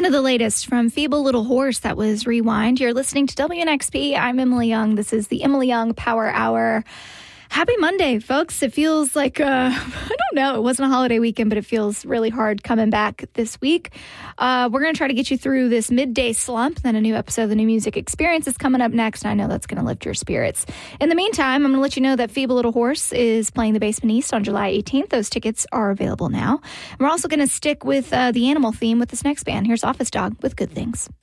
of the latest from Feeble Little Horse. That was Rewind. You're listening to WNXP. I'm Emily Young. This is the Emily Young Power Hour. Happy Monday, folks. It feels like, I don't know, it wasn't a holiday weekend, but it feels really hard coming back this week. We're going to try to get you through this midday slump. Then a new episode of the New Music Experience is coming up next, and I know that's going to lift your spirits. In the meantime, I'm going to let you know that Feeble Little Horse is playing the Basement East on July 18th. Those tickets are available now. We're also going to stick with the animal theme with this next band. Here's Office Dog with Good Things.